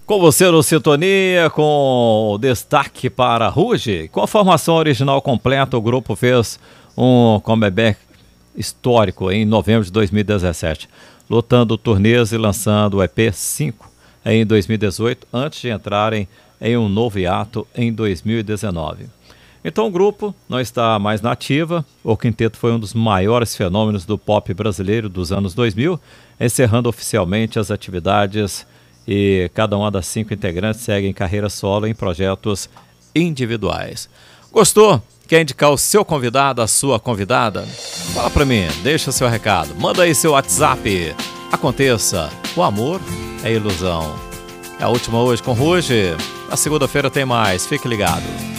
Com você no Sintonia, com o destaque para Ruge. Com a formação original completa, o grupo fez um comeback histórico em novembro de 2017, lotando turnês e lançando o EP 5 em 2018, antes de entrarem em um novo hiato em 2019. Então o grupo não está mais na ativa. O quinteto foi um dos maiores fenômenos do pop brasileiro dos anos 2000, encerrando oficialmente as atividades, e cada uma das 5 integrantes segue em carreira solo em projetos individuais. Gostou? Quer indicar o seu convidado, a sua convidada? Fala pra mim, deixa seu recado, manda aí seu WhatsApp. Aconteça, o amor é ilusão. É a última hoje com Ruge. Na segunda-feira tem mais, fique ligado.